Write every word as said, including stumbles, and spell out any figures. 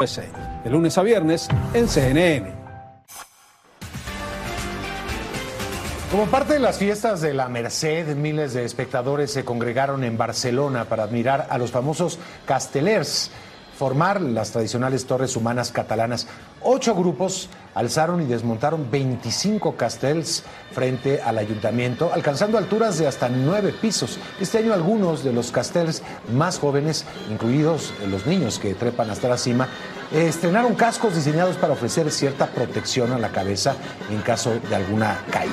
P C. De lunes a viernes en C N N. Como parte de las fiestas de la Merced, miles de espectadores se congregaron en Barcelona para admirar a los famosos Castellers, formar las tradicionales torres humanas catalanas. Ocho grupos alzaron y desmontaron veinticinco castells frente al ayuntamiento, alcanzando alturas de hasta nueve pisos. Este año algunos de los castells más jóvenes, incluidos los niños que trepan hasta la cima, estrenaron cascos diseñados para ofrecer cierta protección a la cabeza en caso de alguna caída.